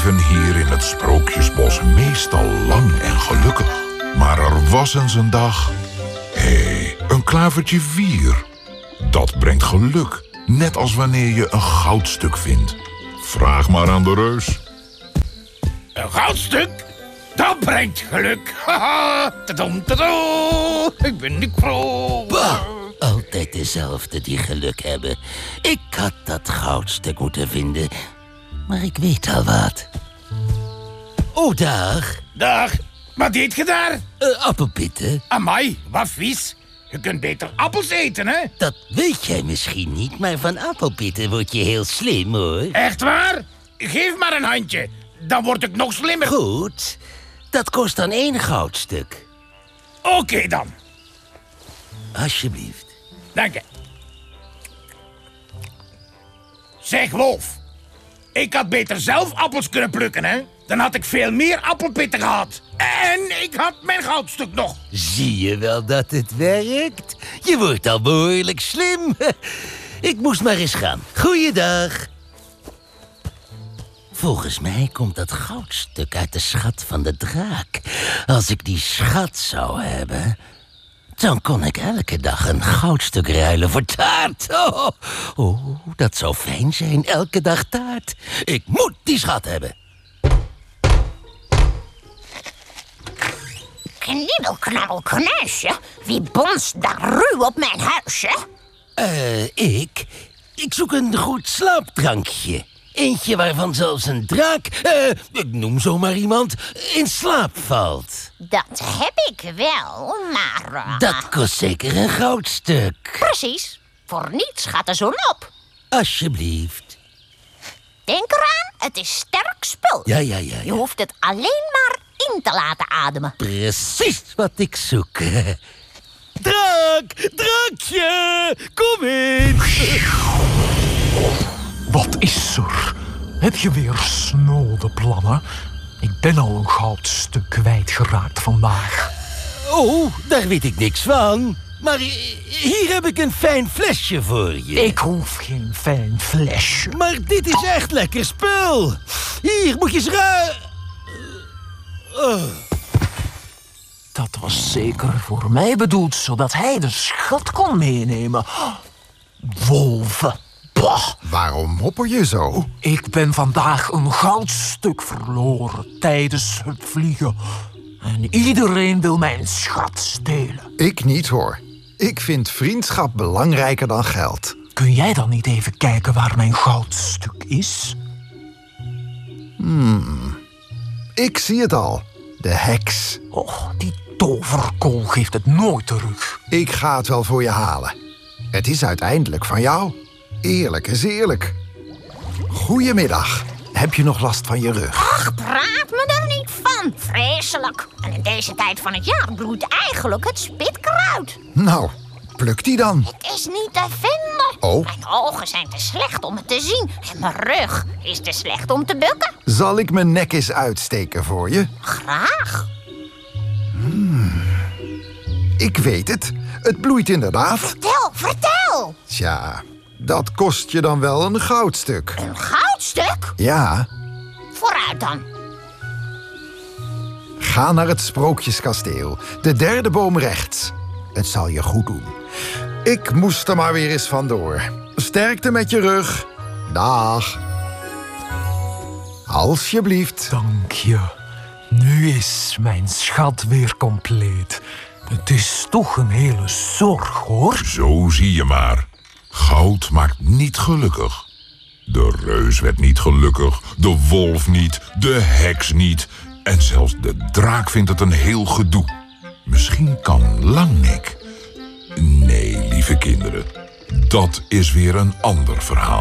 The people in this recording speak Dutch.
leven hier in het Sprookjesbos meestal lang en gelukkig. Maar er was eens een dag... een klavertje 4. Dat brengt geluk, net als wanneer je een goudstuk vindt. Vraag maar aan de reus. Een goudstuk? Dat brengt geluk. Haha, tadam, tadam. Ik ben niet vrolijk. Bah, altijd dezelfde die geluk hebben. Ik had dat goudstuk moeten vinden, maar ik weet al wat. Oh, dag. Dag, wat deed je daar? Appelpitten. Amai, wat vies. Je kunt beter appels eten, hè? Dat weet jij misschien niet, maar van appelpitten word je heel slim, hoor. Echt waar? Geef maar een handje. Dan word ik nog slimmer. Goed, dat kost dan 1 goudstuk. Oké dan. Alsjeblieft. Dank je. Zeg, Wolf. Ik had beter zelf appels kunnen plukken, hè? Dan had ik veel meer appelpitten gehad. En ik had mijn goudstuk nog. Zie je wel dat het werkt? Je wordt al behoorlijk slim. Ik moest maar eens gaan. Goeiedag. Volgens mij komt dat goudstuk uit de schat van de draak. Als ik die schat zou hebben, dan kon ik elke dag een goudstuk ruilen voor taart. Oh, dat zou fijn zijn, elke dag taart. Ik moet die schat hebben. Knibbel, knabbel, knuisje. Wie bonst daar ruw op mijn huisje? Ik zoek een goed slaapdrankje. Eentje waarvan zelfs een draak, ik noem zomaar iemand, in slaap valt. Dat heb ik wel, maar... Dat kost zeker een goudstuk. Precies. Voor niets gaat de zon op. Alsjeblieft. Denk eraan, het is sterk spul. Ja. Je hoeft het alleen maar in te laten ademen. Precies wat ik zoek. Draakje, kom in. Wat is er? Heb je weer snode plannen? Ik ben al een goudstuk kwijtgeraakt vandaag. Oh, daar weet ik niks van. Maar hier heb ik een fijn flesje voor je. Ik hoef geen fijn flesje. Maar dit is echt lekker spul. Hier, moet je eens Dat was zeker voor mij bedoeld, zodat hij de schat kon meenemen. Wolven. Bah. Waarom mopper je zo? Ik ben vandaag een goudstuk verloren tijdens het vliegen. En iedereen wil mijn schat stelen. Ik niet, hoor. Ik vind vriendschap belangrijker dan geld. Kun jij dan niet even kijken waar mijn goudstuk is? Ik zie het al. De heks. Och, die toverkool geeft het nooit terug. Ik ga het wel voor je halen. Het is uiteindelijk van jou. Eerlijk is eerlijk. Goedemiddag. Heb je nog last van je rug? Ach, praat me daar niet van. Vreselijk. En in deze tijd van het jaar bloeit eigenlijk het spitkruid. Nou, pluk die dan. Het is niet te vinden. Oh. Mijn ogen zijn te slecht om het te zien. En mijn rug is te slecht om te bukken. Zal ik mijn nek eens uitsteken voor je? Graag. Ik weet het. Het bloeit inderdaad. Vertel. Tja, dat kost je dan wel een goudstuk. Een goudstuk? Ja, Vooruit dan. ga naar het Sprookjeskasteel. De 3e boom rechts. Het zal je goed doen. Ik moest er maar weer eens vandoor. Sterkte met je rug. Dag. Alsjeblieft. Dank je. Nu is mijn schat weer compleet. Het is toch een hele zorg, hoor. Zo zie je maar. Goud maakt niet gelukkig. De reus werd niet gelukkig, de wolf niet, de heks niet. En zelfs de draak vindt het een heel gedoe. Misschien kan Langnek... Nee, lieve kinderen, dat is weer een ander verhaal.